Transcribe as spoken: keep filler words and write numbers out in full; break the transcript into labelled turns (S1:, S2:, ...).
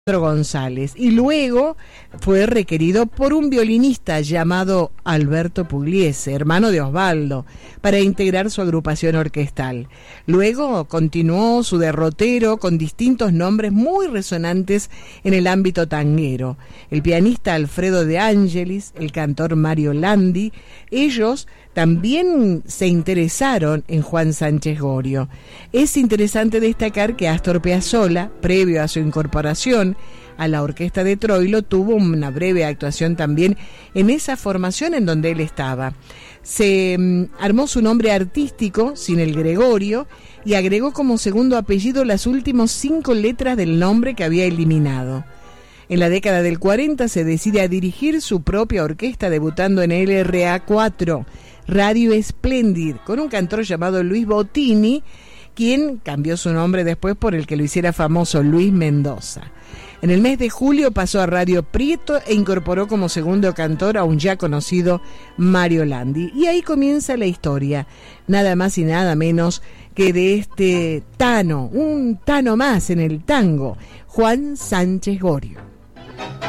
S1: González, y luego fue requerido por un violinista llamado Alberto Pugliese, hermano de Osvaldo, para integrar su agrupación orquestal. Luego continuó su derrotero con distintos nombres muy resonantes en el ámbito tanguero: el pianista Alfredo de Angelis, el cantor Mario Landi. Ellos también se interesaron en Juan Sánchez Gorio. Es interesante destacar que Astor Piazzolla, previo a su incorporación a la orquesta de Troilo, tuvo una breve actuación también en esa formación en donde él estaba. Se um, armó su nombre artístico sin el Gregorio y agregó como segundo apellido las últimas cinco letras del nombre que había eliminado. En la década del cuarenta se decide a dirigir su propia orquesta, debutando en L R A cuatro, Radio Splendid, con un cantor llamado Luis Bottini, quien cambió su nombre después por el que lo hiciera famoso, Luis Mendoza. En el mes de julio pasó a Radio Prieto e incorporó como segundo cantor a un ya conocido Mario Landi. Y ahí comienza la historia, nada más y nada menos que de este Tano, un Tano más en el tango, Juan Sánchez Gorio.